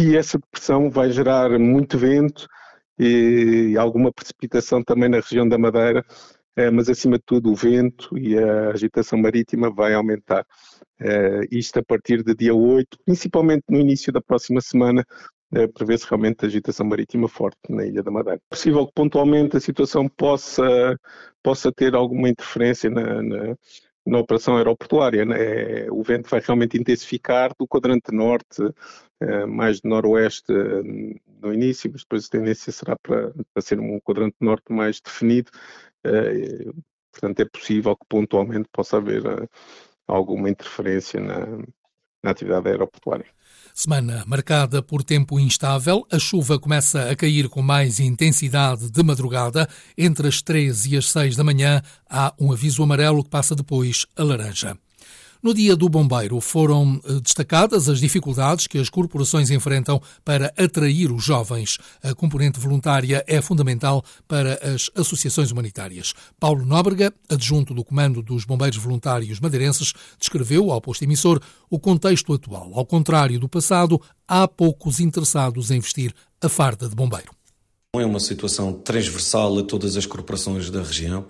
e essa depressão vai gerar muito vento e alguma precipitação também na região da Madeira, mas acima de tudo o vento e a agitação marítima vai aumentar. Isto a partir de dia 8, principalmente no início da próxima semana, prevê-se realmente agitação marítima forte na Ilha da Madeira. É possível que pontualmente a situação possa ter alguma interferência na operação aeroportuária, né? O vento vai realmente intensificar do quadrante norte, mais de noroeste no início, mas depois a tendência será para ser um quadrante norte mais definido. Portanto, é possível que pontualmente possa haver alguma interferência na atividade aeroportuária. Semana marcada por tempo instável, a chuva começa a cair com mais intensidade de madrugada. Entre as 3 e as 6 da manhã há um aviso amarelo que passa depois a laranja. No Dia do Bombeiro foram destacadas as dificuldades que as corporações enfrentam para atrair os jovens. A componente voluntária é fundamental para as associações humanitárias. Paulo Nóbrega, adjunto do Comando dos Bombeiros Voluntários Madeirenses, descreveu ao posto emissor o contexto atual. Ao contrário do passado, há poucos interessados em vestir a farda de bombeiro. É uma situação transversal a todas as corporações da região.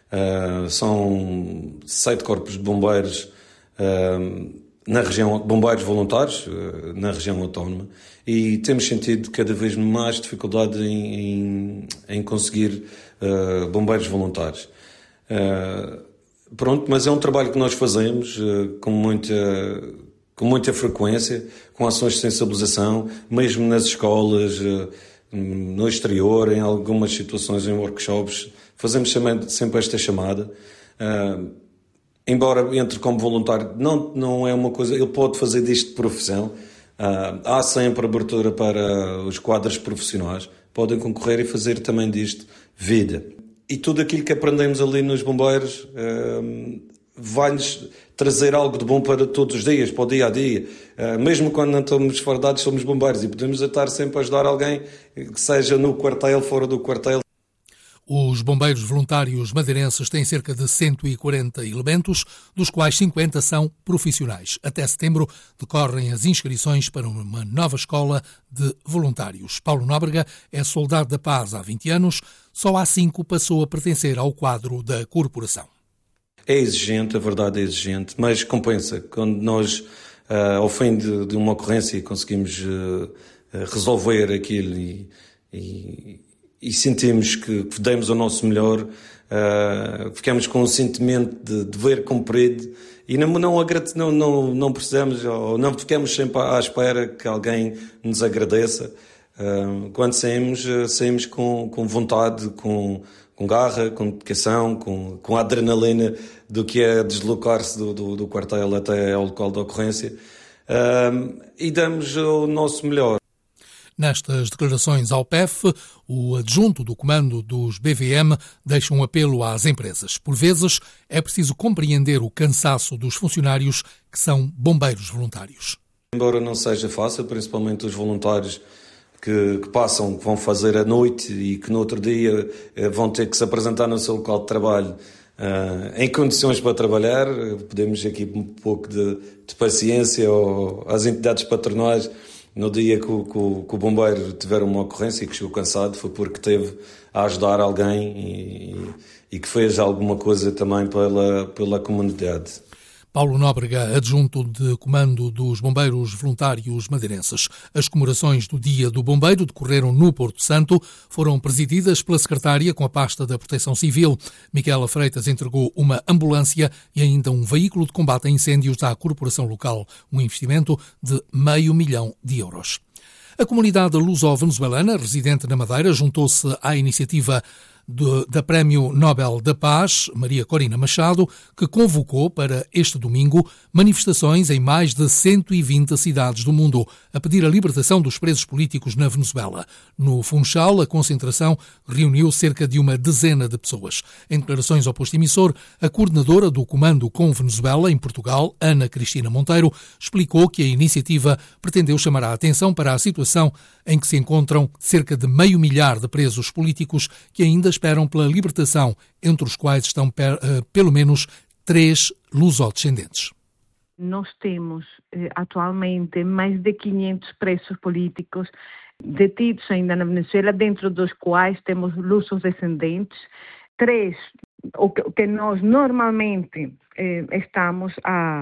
São 7 corpos de bombeiros na região, bombeiros voluntários na região autónoma, e temos sentido cada vez mais dificuldade em conseguir bombeiros voluntários. Mas é um trabalho que nós fazemos com muita frequência, com ações de sensibilização, mesmo nas escolas, no exterior, em algumas situações, em workshops, fazemos sempre esta chamada. Embora entre como voluntário, não é uma coisa, ele pode fazer disto de profissão. Há sempre abertura para os quadros profissionais, podem concorrer e fazer também disto vida. E tudo aquilo que aprendemos ali nos bombeiros vai-nos trazer algo de bom para todos os dias, para o dia a dia. Mesmo quando não estamos fardados, somos bombeiros e podemos estar sempre a ajudar alguém, que seja no quartel, fora do quartel. Os bombeiros voluntários madeirenses têm cerca de 140 elementos, dos quais 50 são profissionais. Até setembro decorrem as inscrições para uma nova escola de voluntários. Paulo Nóbrega é soldado da paz há 20 anos, só há 5 passou a pertencer ao quadro da corporação. É exigente, a verdade é exigente, mas compensa. Quando nós, ao fim de uma ocorrência, conseguimos resolver aquilo e sentimos que demos o nosso melhor, ficamos com um sentimento de dever cumprido e não precisamos, ou não ficamos sempre à espera que alguém nos agradeça. Quando saímos com vontade, com garra, com dedicação, com adrenalina do que é deslocar-se do quartel até ao local da ocorrência, e damos o nosso melhor. Nestas declarações ao PEF, o adjunto do comando dos BVM deixa um apelo às empresas. Por vezes, é preciso compreender o cansaço dos funcionários que são bombeiros voluntários. Embora não seja fácil, principalmente os voluntários que vão fazer a noite e que no outro dia vão ter que se apresentar no seu local de trabalho em condições para trabalhar, podemos aqui um pouco de paciência às entidades patronais. No dia que o bombeiro tiver uma ocorrência e que chegou cansado, foi porque teve a ajudar alguém e que fez alguma coisa também pela comunidade. Paulo Nóbrega, adjunto de comando dos Bombeiros Voluntários Madeirenses. As comemorações do Dia do Bombeiro decorreram no Porto Santo, foram presididas pela secretária com a pasta da Proteção Civil. Micaela Freitas entregou uma ambulância e ainda um veículo de combate a incêndios à corporação local, um investimento de €500 mil. A comunidade luso-venezuelana residente na Madeira juntou-se à iniciativa da Prémio Nobel da Paz, Maria Corina Machado, que convocou para este domingo manifestações em mais de 120 cidades do mundo a pedir a libertação dos presos políticos na Venezuela. No Funchal, a concentração reuniu cerca de uma dezena de pessoas. Em declarações ao posto emissor, a coordenadora do Comando com Venezuela em Portugal, Ana Cristina Monteiro, explicou que a iniciativa pretendeu chamar a atenção para a situação em que se encontram cerca de 500 mil de presos políticos que ainda esperam pela libertação, entre os quais estão pelo menos 3 lusodescendentes. Nós temos atualmente mais de 500 presos políticos detidos ainda na Venezuela, dentro dos quais temos luso-descendentes, 3, o que nós normalmente estamos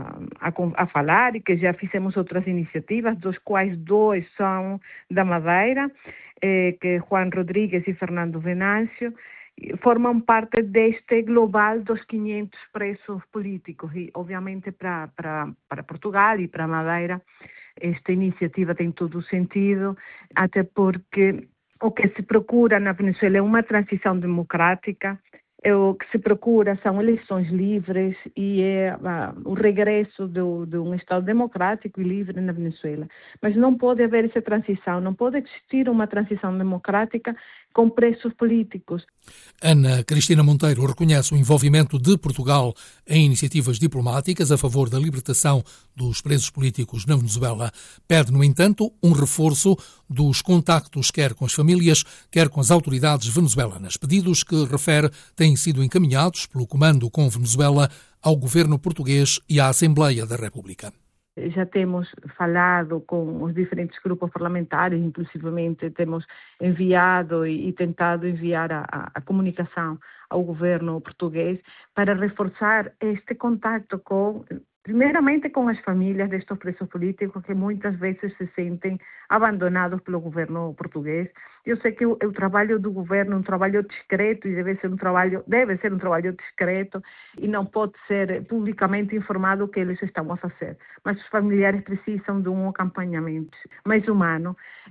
a falar e que já fizemos outras iniciativas, dos quais 2 são da Madeira, que Juan Rodríguez e Fernando Venâncio, formam parte deste global dos 500 presos políticos e, obviamente, para Portugal e para Madeira, esta iniciativa tem todo o sentido, até porque o que se procura na Venezuela é uma transição democrática, o que se procura são eleições livres e o regresso de um Estado democrático e livre na Venezuela. Mas não pode haver essa transição, não pode existir uma transição democrática com presos políticos. Ana Cristina Monteiro reconhece o envolvimento de Portugal em iniciativas diplomáticas a favor da libertação dos presos políticos na Venezuela. Pede, no entanto, um reforço dos contactos quer com as famílias, quer com as autoridades venezuelanas. Pedidos que, refere, têm sido encaminhados pelo Comando com Venezuela ao governo português e à Assembleia da República. Já temos falado com os diferentes grupos parlamentares, inclusivamente temos enviado e tentado enviar a comunicação ao governo português para reforçar este contacto primeiramente com as famílias destes presos políticos que muitas vezes se sentem abandonados pelo governo português. Eu sei que o trabalho do governo é um trabalho discreto e deve ser um trabalho discreto e não pode ser publicamente informado o que eles estão a fazer. Mas os familiares precisam de um acompanhamento mais humano.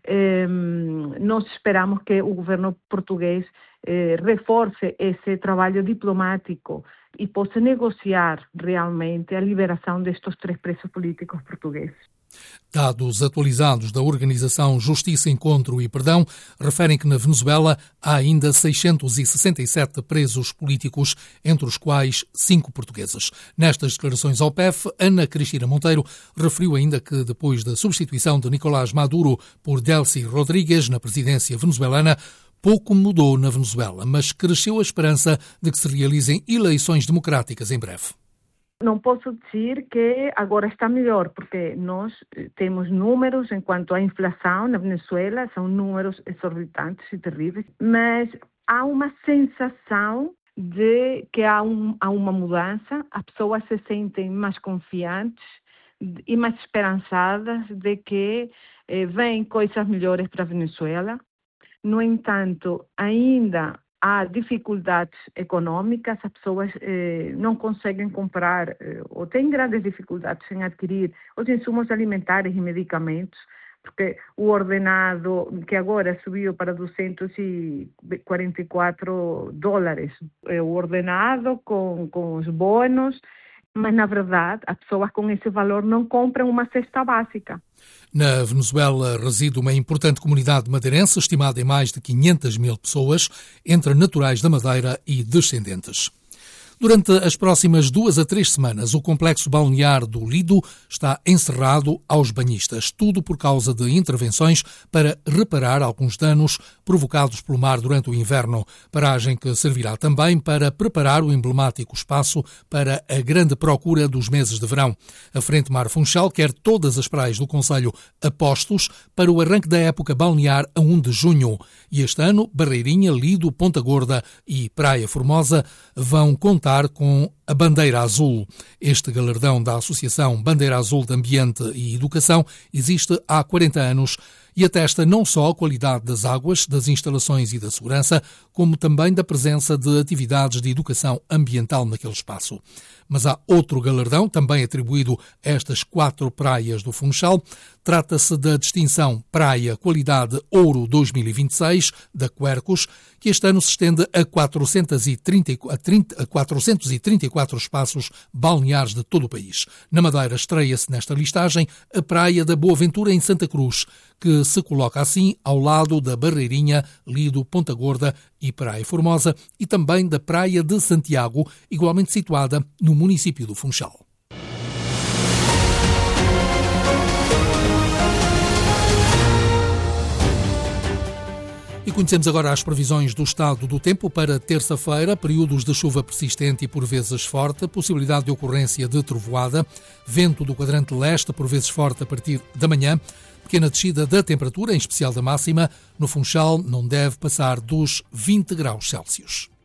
Nós esperamos que o governo português reforce esse trabalho diplomático e possa negociar realmente a liberação destes 3 presos políticos portugueses. Dados atualizados da organização Justiça, Encontro e Perdão referem que na Venezuela há ainda 667 presos políticos, entre os quais 5 portugueses. Nestas declarações ao PEF, Ana Cristina Monteiro referiu ainda que depois da substituição de Nicolás Maduro por Delcy Rodríguez na presidência venezuelana, pouco mudou na Venezuela, mas cresceu a esperança de que se realizem eleições democráticas em breve. Não posso dizer que agora está melhor, porque nós temos números enquanto à inflação na Venezuela, são números exorbitantes e terríveis, mas há uma sensação de que há uma mudança, as pessoas se sentem mais confiantes e mais esperançadas de que vêm coisas melhores para a Venezuela. No entanto, ainda há dificuldades econômicas, as pessoas não conseguem comprar ou têm grandes dificuldades em adquirir os insumos alimentares e medicamentos, porque o ordenado, que agora subiu para $244, o ordenado com os bônus, mas, na verdade, as pessoas com esse valor não compram uma cesta básica. Na Venezuela reside uma importante comunidade madeirense, estimada em mais de 500 mil pessoas, entre naturais da Madeira e descendentes. Durante as próximas 2 a 3 semanas, o complexo balnear do Lido está encerrado aos banhistas, tudo por causa de intervenções para reparar alguns danos provocados pelo mar durante o inverno, paragem que servirá também para preparar o emblemático espaço para a grande procura dos meses de verão. A Frente Mar Funchal quer todas as praias do concelho a postos para o arranque da época balnear a 1 de junho. E este ano, Barreirinha, Lido, Ponta Gorda e Praia Formosa vão contar com a Bandeira Azul. Este galardão da Associação Bandeira Azul de Ambiente e Educação existe há 40 anos e atesta não só a qualidade das águas, das instalações e da segurança, como também da presença de atividades de educação ambiental naquele espaço. Mas há outro galardão, também atribuído a estas 4 praias do Funchal. Trata-se da distinção Praia Qualidade Ouro 2026, da Quercus, que este ano se estende a 434 espaços balneares de todo o país. Na Madeira estreia-se nesta listagem a Praia da Boa Ventura, em Santa Cruz, que se coloca assim ao lado da Barreirinha, Lido, Ponta Gorda e Praia Formosa, e também da Praia de Santiago, igualmente situada no município do Funchal. E conhecemos agora as previsões do estado do tempo para terça-feira. Períodos de chuva persistente e por vezes forte, possibilidade de ocorrência de trovoada, vento do quadrante leste, por vezes forte a partir da manhã, pequena descida da temperatura, em especial da máxima. No Funchal não deve passar dos 20 graus Celsius.